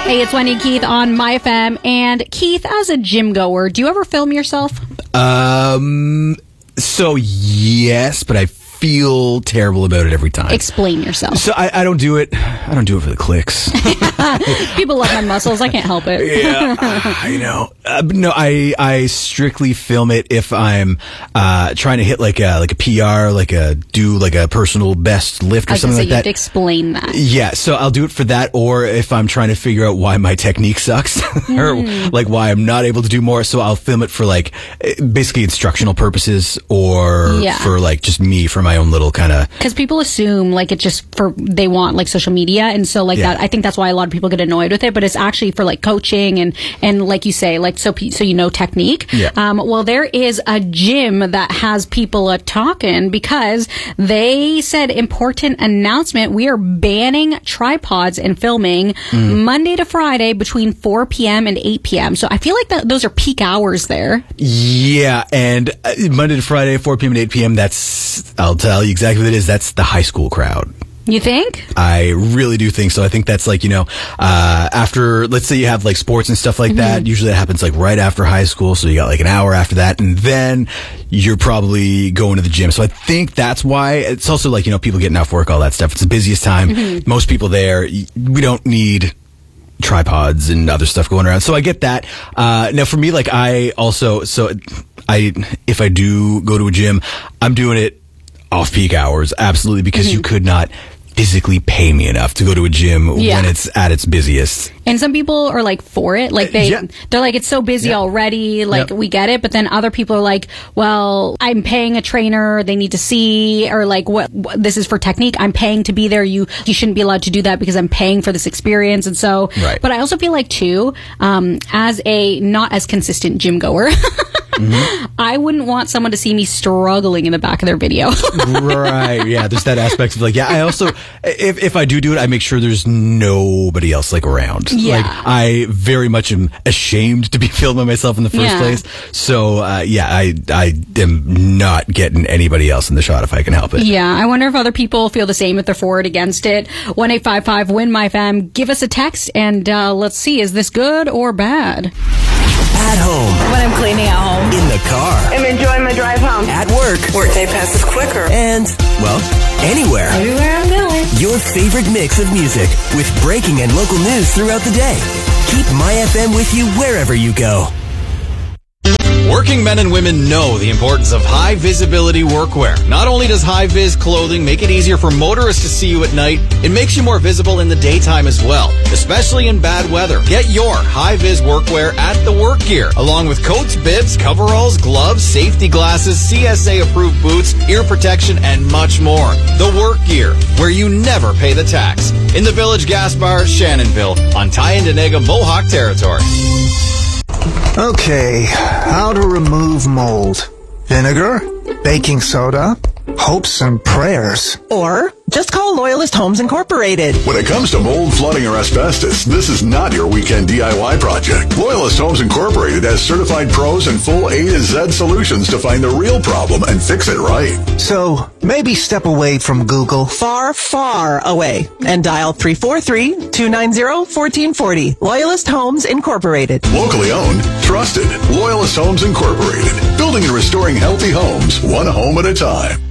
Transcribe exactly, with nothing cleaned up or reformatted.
Hey, it's Wendy and Keith on My F M. And Keith, as a gym goer, do you ever film yourself? Um. So yes, but I feel terrible about it every time. Explain yourself. So I, I don't do it. I don't do it for the clicks. People love my muscles. I can't help it. Yeah, I know. Uh, but no, I I strictly film it if I'm uh, trying to hit like a like a P R, like a do like a personal best lift or I something say like you have that. to explain that. Yeah, so I'll do it for that, or if I'm trying to figure out why my technique sucks, or Mm. like why I'm not able to do more. So I'll film it for like basically instructional purposes, or Yeah. for like just me for my own little kind of. Because people assume like it just for they want like social media, and so like Yeah. that. I think that's why a lot of people get annoyed with it. But it's actually for like coaching and and like you say, like so pe- so you know technique. Yeah. Um. Well, there is a gym that has people a talking because they said important announcement: we are banning tripods and filming Mm. Monday to Friday between four p.m. and eight p.m. So I feel like that those are peak hours there. Yeah, and uh, Monday to Friday, four p.m. and eight p.m. That's I'll tell you exactly what it is. That's the high school crowd. You think? I really do think so. I think that's like, you know, uh, after, let's say you have like sports and stuff like Mm-hmm. that. Usually that happens like right after high school. So you got like an hour after that. And then you're probably going to the gym. So I think that's why it's also like, you know, people getting off work, all that stuff. It's the busiest time. Mm-hmm. Most people there. We don't need tripods and other stuff going around. So I get that. Uh, now for me, like I also, so I, if I do go to a gym, I'm doing it off peak hours. Absolutely. Because you could not physically pay me enough to go to a gym Yeah. when it's at its busiest. And some people are like for it. Like they, Yeah. they're like, it's so busy Yeah. already. Like Yep. we get it. But then other people are like, well, I'm paying a trainer. They need to see, or like what, what this is for technique. I'm paying to be there. You, you shouldn't be allowed to do that because I'm paying for this experience. And so, Right. but I also feel like too, um, as a not as consistent gym goer, Mm-hmm. I wouldn't want someone to see me struggling in the back of their video. Right. Yeah. There's that aspect of like, yeah, I also, if, if I do do it, I make sure there's nobody else like around. Yeah. Like I very much am ashamed to be filming myself in the first Yeah. place. So, uh, yeah, I, I am not getting anybody else in the shot if I can help it. Yeah, I wonder if other people feel the same, if they're for or against it. one eight five five win my fam. Give us a text and uh, let's see, is this good or bad? At home. When I'm cleaning at home. In the car. I'm enjoying my drive home. At work. Workday passes quicker. And, well, anywhere. Everywhere I'm going. Your favorite mix of music with breaking and local news throughout the day. Keep My F M with you wherever you go. Working men and women know the importance of high-visibility workwear. Not only does high-vis clothing make it easier for motorists to see you at night, it makes you more visible in the daytime as well, especially in bad weather. Get your high-vis workwear at The Work Gear, along with coats, bibs, coveralls, gloves, safety glasses, C S A-approved boots, ear protection, and much more. The Work Gear, where you never pay the tax. In the Village Gas Bar, Shannonville, on Tyendinaga Mohawk territory. Okay, how to remove mold. Vinegar, baking soda, hopes and prayers. Or just call Loyalist Homes Incorporated. When it comes to mold, flooding, or asbestos, this is not your weekend D I Y project. Loyalist Homes Incorporated has certified pros and full A to Z solutions to find the real problem and fix it right. So, maybe step away from Google. Far, far away. And dial three four three, two nine zero, one four four zero. Loyalist Homes Incorporated. Locally owned, trusted, Loyalist Homes Incorporated. Building and restoring healthy homes, one home at a time.